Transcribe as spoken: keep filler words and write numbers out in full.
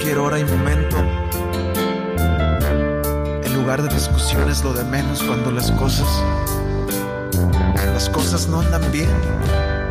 cualquier hora y momento. En lugar de discusión es lo de menos cuando las cosas, las cosas no andan bien.